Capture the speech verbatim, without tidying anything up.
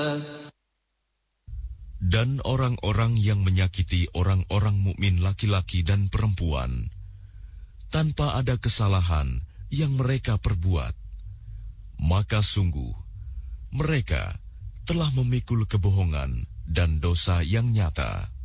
Dan orang-orang yang menyakiti orang-orang mukmin laki-laki dan perempuan tanpa ada kesalahan yang mereka perbuat, maka sungguh mereka telah memikul kebohongan dan dosa yang nyata.